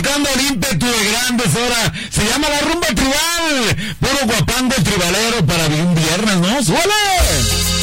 sacando el ímpetu de grandes ahora. Se llama la rumba tribal. Puro guapango tribal.